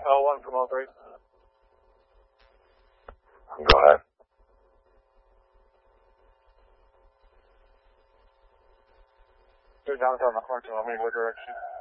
L1 from L3. Go ahead. They're downtown the corner, tell me what direction.